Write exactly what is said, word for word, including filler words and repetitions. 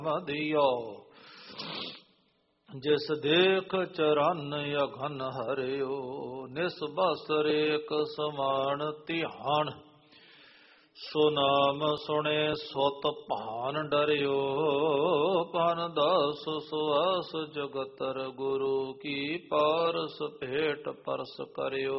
ਮਦਿਓ ਜਿਸ ਦੇਖ ਚਰਨ ਅਘਨ ਹਰਿਓ ਨਿਸਬਸਰ ਏਕ ਸਮਾਨ ਧਿਆਨ ਸੋ ਨਾਮ ਸੁਣੇ ਸੁਤ ਭਾਨ ਡਰਿਓ ਪਨ ਦਸ ਸੁਆਸ ਜਗਤਰ ਗੁਰੂ ਕੀ ਪਾਰਸ ਭੇਟ ਪਰਸ ਕਰਿਓ